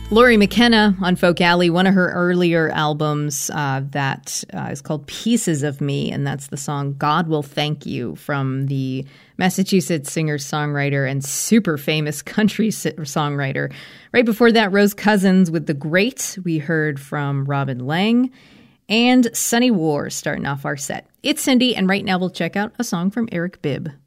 Lori McKenna on Folk Alley, one of her earlier albums that is called Pieces of Me, and that's the song God Will Thank You from the Massachusetts singer-songwriter and super famous country songwriter. Right before that, Rose Cousins with The Great. We heard from Robin Lang and Sunny War starting off our set. It's Cindy, and right now we'll check out a song from Eric Bibb.